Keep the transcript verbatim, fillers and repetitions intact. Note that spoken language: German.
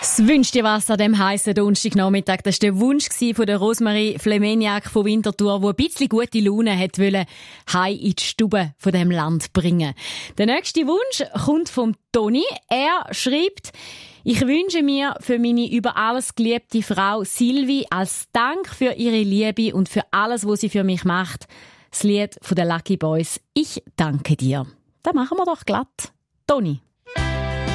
Das «Wünsch dir was» an diesem heissen Donnerstagnachmittag, das war der Wunsch von der Rosemarie Flemeniak von Winterthur, die ein bisschen gute Laune hat wollen, heim in die Stube von diesem Land bringen. Der nächste Wunsch kommt vom Toni. Er schreibt: Ich wünsche mir für meine über alles geliebte Frau Silvi als Dank für ihre Liebe und für alles, was sie für mich macht, das Lied von den Lucky Boys «Ich danke dir». Das machen wir doch glatt. Toni.